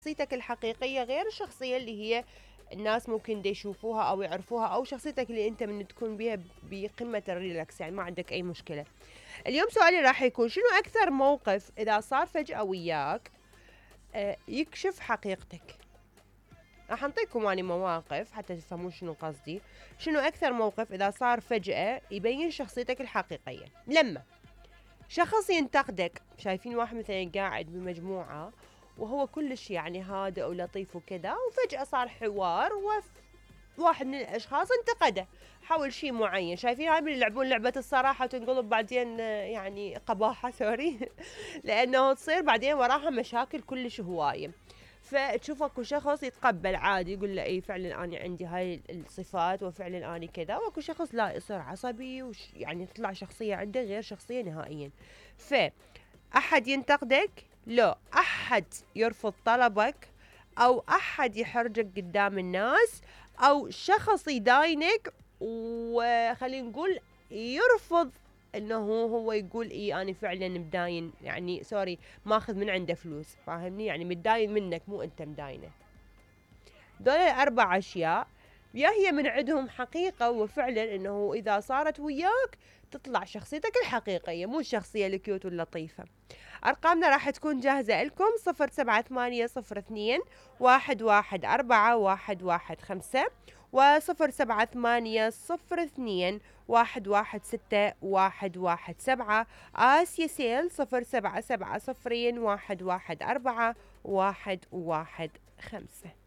شخصيتك الحقيقية غير الشخصية اللي هي الناس ممكن دي يشوفوها أو يعرفوها، أو شخصيتك اللي أنت من تكون بيها بقمة الريلاكس، يعني ما عندك أي مشكلة. اليوم سؤالي راح يكون شنو أكثر موقف إذا صار فجأة وياك يكشف حقيقتك؟ راح أنطيكم يعني مواقف حتى تفهمون شنو قصدي. شنو أكثر موقف إذا صار فجأة يبين شخصيتك الحقيقية؟ لما شخص ينتقدك، شايفين واحد مثلا قاعد بمجموعة وهو كلش يعني هادئ ولطيف وكذا، وفجأة صار حوار وواحد من الأشخاص انتقده حول شيء معين. شايفين هاي من يلعبون لعبة الصراحة وتنقلب بعدين يعني قباحة سوري لأنه تصير بعدين وراها مشاكل كلش هواية. فتشوف اكو شخص يتقبل عادي يقول له اي فعلا انا عندي هاي الصفات وفعلا انا كذا، واكو شخص لا يصير عصبي يعني تطلع شخصية عنده غير شخصية نهائيا. فأحد ينتقدك، لا أحد يرفض طلبك، أو أحد يحرجك قدام الناس، أو شخص يداينك وخلينا نقول يرفض انه هو يقول اي انا فعلا مداين، يعني سوري ماخذ من عنده فلوس، فاهمني؟ يعني متداين منك مو انت مداينه. دول الاربع اشياء يا هي من عندهم حقيقة وفعلا انه اذا صارت وياك تطلع شخصيتك الحقيقية مو الشخصية الكيوت واللطيفة. ارقامنا راح تكون جاهزة لكم: 0780011415، و078002116117. آسيا سيل 077001141115.